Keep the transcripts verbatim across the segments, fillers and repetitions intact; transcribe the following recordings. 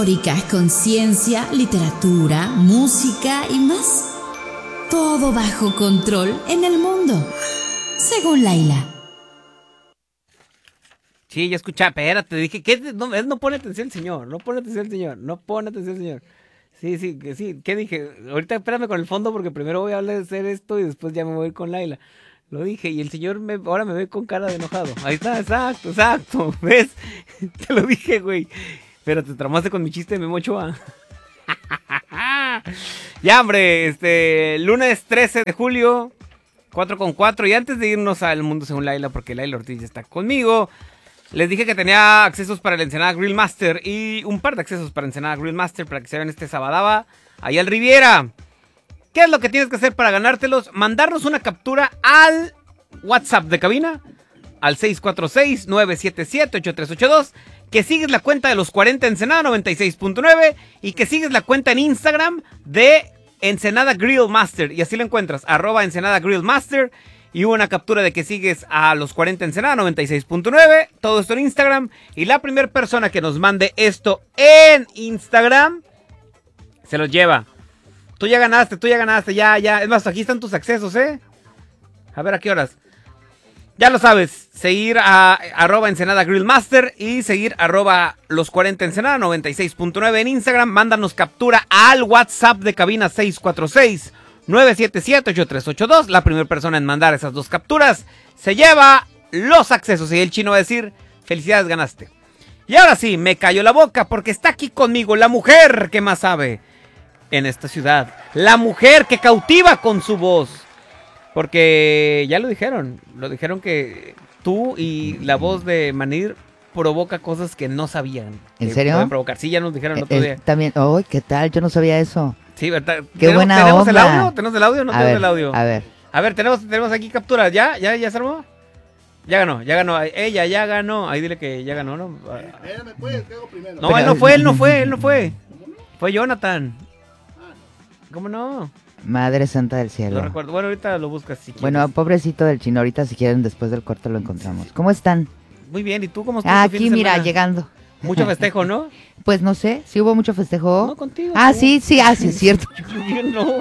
histórica con ciencia, literatura, música y más. Todo bajo control en el mundo, según Laila. Sí, ya escuché, espérate, dije, ¿qué? No, no pone atención el señor, no pone atención el señor, no pone atención el señor. Sí, sí, que sí, ¿qué dije? Ahorita espérame con el fondo porque primero voy a hablar de hacer esto y después ya me voy con Laila. Lo dije y el señor me, ahora me ve con cara de enojado. Ahí está, exacto, exacto, ¿ves? Te lo dije, güey. Pero te tramaste con mi chiste de Memo Ochoa. Ya, hombre, este, lunes trece de julio, cuatro con cuatro. Y antes de irnos al mundo según Laila, porque Laila Ortiz ya está conmigo, les dije que tenía accesos para el Ensenada Grill Master y un par de accesos para Ensenada Grill Master para que se vean este sabadaba ahí al Riviera. ¿Qué es lo que tienes que hacer para ganártelos? Mandarnos una captura al WhatsApp de cabina, al seis cuatro seis, nueve siete siete, ocho tres ocho dos, que sigues la cuenta de los cuarenta Ensenada noventa y seis punto nueve y que sigues la cuenta en Instagram de Ensenada Grill Master. Y así lo encuentras, arroba Ensenada Grill Master. Y una captura de que sigues a los cuarenta Ensenada noventa y seis punto nueve. Todo esto en Instagram. Y la primera persona que nos mande esto en Instagram se los lleva. Tú ya ganaste, tú ya ganaste, ya, ya. Es más, aquí están tus accesos, ¿eh? A ver a qué horas. Ya lo sabes, seguir a arroba Ensenada Grill Master y seguir arroba los cuarenta Ensenada noventa y seis punto nueve en Instagram. Mándanos captura al WhatsApp de cabina seis cuatro seis, nueve siete siete, ocho tres ocho dos. La primera persona en mandar esas dos capturas se lleva los accesos. Y el chino va a decir, felicidades, ganaste. Y ahora sí, me cayó la boca porque está aquí conmigo la mujer que más sabe en esta ciudad. La mujer que cautiva con su voz. Porque ya lo dijeron, lo dijeron que tú y la voz de Manir provoca cosas que no sabían. ¿En serio? Pueden provocar. Sí, ya nos dijeron el otro día. También, oh, ¿qué tal? Yo no sabía eso. Sí, ¿verdad? Qué ¿Tenemos, buena ¿tenemos onda. el audio? ¿Tenemos el audio o no a tenemos ver, el audio? A ver. A ver, tenemos, tenemos aquí capturas. ¿Ya? ¿Ya? ¿Ya se armó? Ya ganó, ya ganó. Ella ya ganó. Ahí dile que ya ganó, ¿no? Espérame, pues, que hago primero. No, él no fue, él no fue, él no fue. Fue Jonathan. ¿Cómo no? Madre Santa del Cielo. Lo recuerdo. Bueno, ahorita lo buscas si quieres. Bueno, pobrecito del chino, ahorita si quieren después del corte lo encontramos. ¿Cómo están? Muy bien, ¿y tú cómo estás? Ah, tu fin aquí de mira, semana? llegando. Mucho festejo, ¿no? Pues no sé, ¿sí hubo mucho festejo? No, contigo. Ah, ¿no? sí, sí, ah, sí, es cierto. Yo no.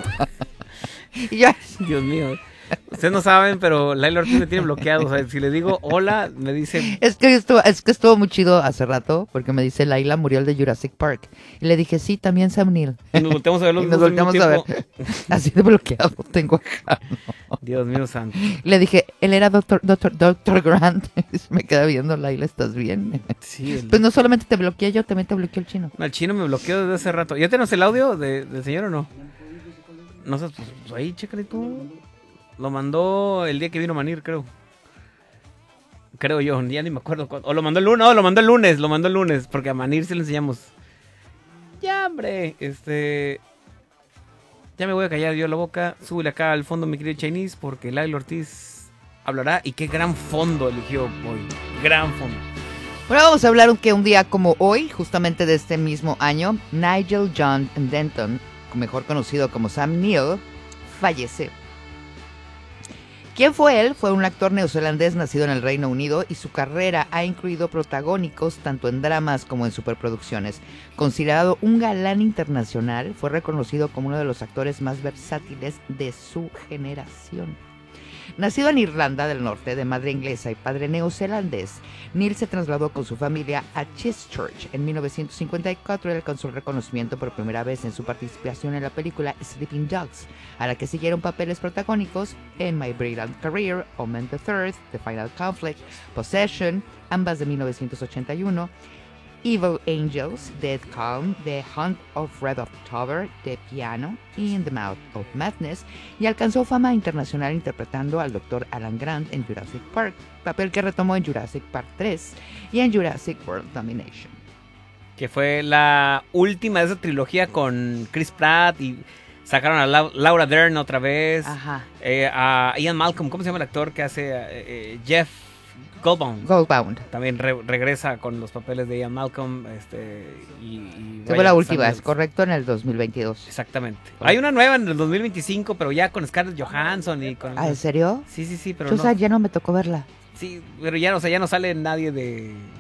Y yo, Dios mío. Ustedes no saben, pero Laila Ortiz me tiene bloqueado. O sea, si le digo hola, me dice... es que estuvo, es que estuvo muy chido hace rato, porque me dice Laila murió el de Jurassic Park. Y le dije, sí, también Sam Neill. Y nos volteamos a ver los Y nos dos al volteamos mismo a ver. tiempo. Así de bloqueado tengo acá. ¿no? Dios mío santo. Le dije, él era doctor, doctor, doctor Grant. Y se me queda viendo, Laila, ¿estás bien? Sí, el... Pues no solamente te bloqueé yo, también te bloqueó el chino. No, el chino me bloqueó desde hace rato. ¿Ya tenemos el audio de, del señor o no? No sé, pues, pues ahí, chécale tú. Lo mandó el día que vino Manir, creo. Creo yo, ya ni me acuerdo cuándo. O lo mandó el lunes, no, lo mandó el lunes, lo mandó el lunes, porque a Manir se lo enseñamos. Ya, hombre, este... Ya me voy a callar yo la boca. Súbele acá al fondo, mi querido Chinese, porque Laila Ortiz hablará. Y qué gran fondo eligió hoy. Gran fondo. Bueno, vamos a hablar un, que un día como hoy, justamente de este mismo año, Nigel John Denton, mejor conocido como Sam Neill, falleció. ¿Quién fue él? Fue un actor neozelandés nacido en el Reino Unido y su carrera ha incluido protagónicos tanto en dramas como en superproducciones. Considerado un galán internacional, fue reconocido como uno de los actores más versátiles de su generación. Nacido en Irlanda del Norte, de madre inglesa y padre neozelandés, Neill se trasladó con su familia a Christchurch en mil novecientos cincuenta y cuatro y alcanzó el reconocimiento por primera vez en su participación en la película Sleeping Dogs, a la que siguieron papeles protagónicicos en My Brilliant Career, Omen the Third, The Final Conflict, Possession, ambas de mil novecientos ochenta y uno, Evil Angels, Dead Calm, The Hunt of Red October, The Piano y In the Mouth of Madness, y alcanzó fama internacional interpretando al doctor Alan Grant en Jurassic Park, papel que retomó en Jurassic Park tres y en Jurassic World Domination. Que fue la última de esa trilogía con Chris Pratt y sacaron a La- Laura Dern otra vez. Ajá. Eh, a Ian Malcolm, ¿cómo se llama el actor que hace eh, eh, Jeff Goldblum? Goldbound. También re- regresa con los papeles de Ian Malcolm. Este, y, y Se fue vaya, la última, Samuels. es correcto, en el dos mil veintidós. Exactamente. Hay una nueva en el dos mil veinticinco, pero ya con Scarlett Johansson y con... Ah, ¿en serio? Sí, sí, sí, pero Yo no... sa- ya no me tocó verla. Sí, pero ya, o sea, ya no sale nadie de...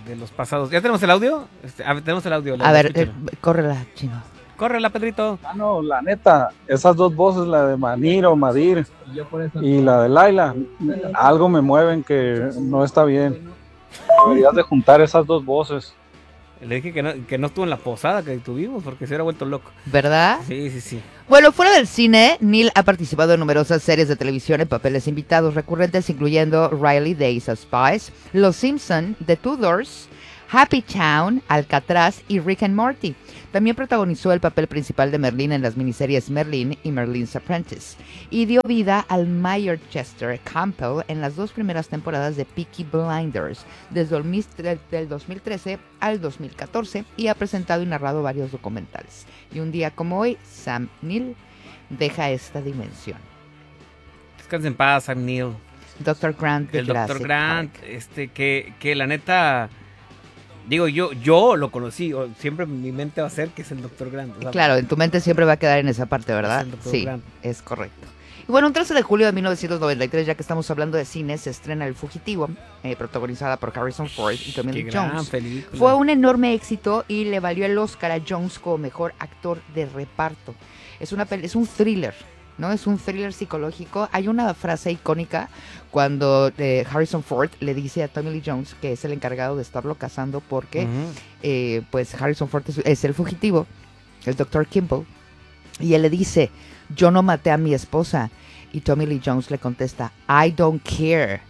de los pasados. ¿Ya tenemos el audio? Este, a ver, tenemos el audio. A ver, eh, córrela, chino. Córrela, Pedrito. Ah, no, la neta, esas dos voces, la de Manir o Madir y la de Laila, algo me mueven que no está bien. Deberías de juntar esas dos voces. Le dije que no, que no estuvo en la posada que tuvimos porque se hubiera vuelto loco. ¿Verdad? Sí, sí, sí. Bueno, fuera del cine, Neil ha participado en numerosas series de televisión en papeles invitados recurrentes, incluyendo Riley Days of Spies, Los Simpson, The Tudors, Happy Town, Alcatraz y Rick and Morty. También protagonizó el papel principal de Merlin en las miniseries Merlin y Merlin's Apprentice. Y dio vida al Mayor Chester Campbell en las dos primeras temporadas de Peaky Blinders, desde el dos mil trece al dos mil catorce, y ha presentado y narrado varios documentales. Y un día como hoy, Sam Neill deja esta dimensión. Descansa en paz, Sam Neill. doctor Grant de El doctor Jurassic Grant, Park. este, que, que la neta... Digo, yo yo lo conocí, o siempre mi mente va a ser que es el doctor Grant. O sea, Claro, en tu mente siempre va a quedar en esa parte, ¿verdad? Es el doctor Sí, Grant. es correcto. Y bueno, un trece de julio de mil novecientos noventa y tres, ya que estamos hablando de cine, se estrena El Fugitivo, eh, protagonizada por Harrison Ford y Tommy qué Lee gran Jones. película. Fue un enorme éxito y le valió el Oscar a Jones como mejor actor de reparto. Es una pel- es un thriller, ¿no? Es un thriller psicológico. Hay una frase icónica cuando eh, Harrison Ford le dice a Tommy Lee Jones que es el encargado de estarlo cazando porque Ujú. eh, pues Harrison Ford es, es el fugitivo, el doctor Kimball, y él le dice, yo no maté a mi esposa, y Tommy Lee Jones le contesta, I don't care,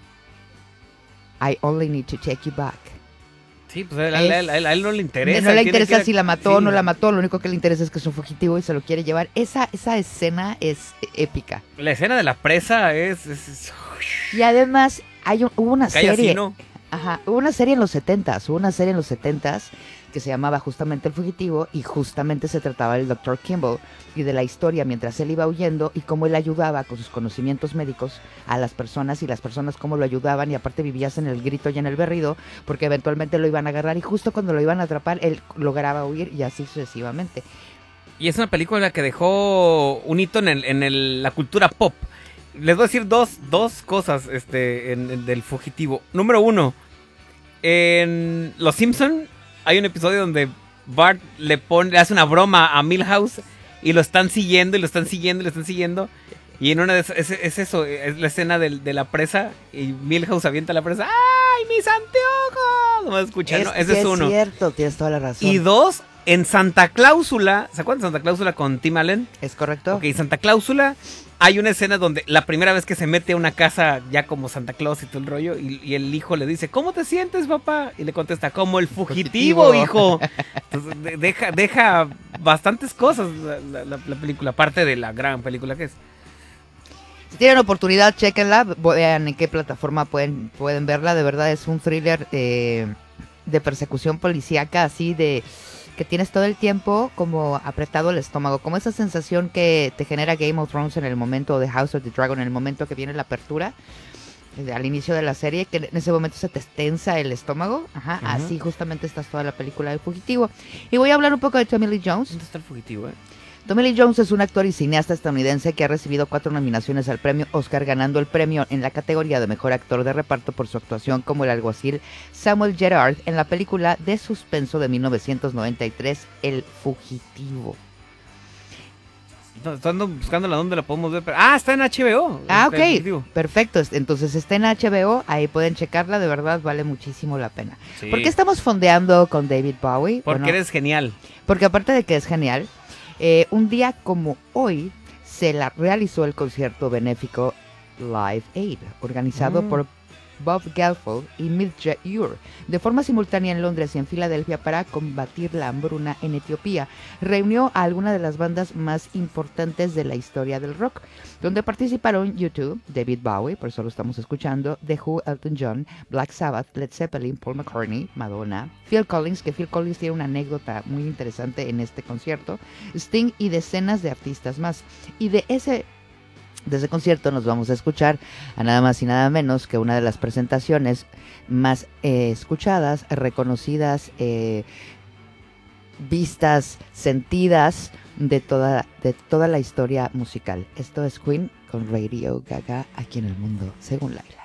I only need to take you back. Sí, pues a él, a él- a él- a él no le interesa. No le él tiene interesa que- si la mató o sí. no la mató, lo único que le interesa es que es un fugitivo y se lo quiere llevar. Esa, esa escena es épica. La escena de la presa es... es- es- Y además hay un- hubo una Cae así, serie, ¿no? ajá, hubo una serie en los setentas, hubo una serie en los setentas que se llamaba justamente El Fugitivo y justamente se trataba del doctor Kimball y de la historia mientras él iba huyendo y cómo él ayudaba con sus conocimientos médicos a las personas y las personas cómo lo ayudaban y aparte vivías en el grito y en el berrido porque eventualmente lo iban a agarrar y justo cuando lo iban a atrapar él lograba huir y así sucesivamente. Y es una película que dejó un hito en, el, en el- la cultura pop. Les voy a decir dos, dos cosas este, en, en- del fugitivo. Número uno, en Los Simpson hay un episodio donde Bart le pone, le hace una broma a Milhouse y lo están siguiendo y lo están siguiendo y lo están siguiendo. Y en una de esas, es, es eso, es la escena del- de la presa y Milhouse avienta la presa. ¡Ay, mis anteojos! No me escuchan, ¿no? Ese sí es uno. cierto, tienes toda la razón. Y dos, en Santa Cláusula, ¿se acuerdan de Santa Cláusula con Tim Allen? ¿Es correcto? Ok, Santa Cláusula, hay una escena donde la primera vez que se mete a una casa ya como Santa Claus y todo el rollo, y, y el hijo le dice, ¿cómo te sientes, papá? Y le contesta, como el fugitivo, Fugitivo. hijo. Entonces, de- deja, deja bastantes cosas la, la- la- la película, aparte de la gran película que es. Si tienen oportunidad, chequenla, vean en qué plataforma pueden, pueden verla. De verdad es un thriller eh, de persecución policíaca, así de que tienes todo el tiempo como apretado el estómago, como esa sensación que te genera Game of Thrones en el momento, de House of the Dragon, en el momento que viene la apertura, eh, al inicio de la serie, que en ese momento se te tensa el estómago. Ajá, Ujú. así justamente estás toda la película de Fugitivo. Y voy a hablar un poco de Tommy Lee Jones. ¿Dónde está el fugitivo, eh? Tommy Lee Jones es un actor y cineasta estadounidense que ha recibido cuatro nominaciones al premio Oscar, ganando el premio en la categoría de mejor actor de reparto por su actuación como el alguacil Samuel Gerard en la película de suspenso de mil novecientos noventa y tres, El Fugitivo. No, estoy ando buscándola, ¿dónde la podemos ver? Pero- ah, está en H B O. Ah, está el ok, fugitivo. perfecto. Entonces está en H B O, ahí pueden checarla, de verdad vale muchísimo la pena. Sí. ¿Por qué estamos fondeando con David Bowie? Porque Bueno, eres genial. Porque aparte de que es genial, eh, un día como hoy se la realizó el concierto benéfico Live Aid, organizado Mm. por Bob Geldof y Midge Ure, de forma simultánea en Londres y en Filadelfia para combatir la hambruna en Etiopía. Reunió a algunas de las bandas más importantes de la historia del rock, donde participaron U dos, David Bowie, por eso lo estamos escuchando, The Who, Elton John, Black Sabbath, Led Zeppelin, Paul McCartney, Madonna, Phil Collins, que Phil Collins tiene una anécdota muy interesante en este concierto, Sting y decenas de artistas más. Y de ese De ese concierto nos vamos a escuchar a nada más y nada menos que una de las presentaciones más eh, escuchadas, reconocidas, eh, vistas, sentidas de toda, de toda la historia musical. Esto es Queen con Radio Gaga aquí en el mundo, según Laila.